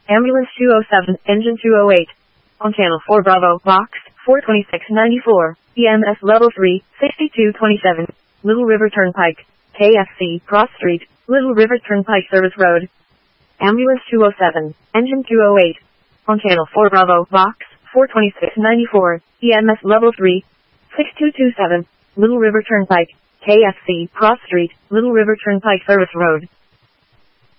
Ambulance 207, Engine 208. On Channel 4 Bravo, Box 42694, EMS Level 3, 6227, Little River Turnpike, KFC, Cross Street, Little River Turnpike Service Road. Ambulance 207, Engine 208. On Channel 4 Bravo, Box 42694, EMS Level 3, 6227, Little River Turnpike, KFC, Cross Street, Little River Turnpike Service Road.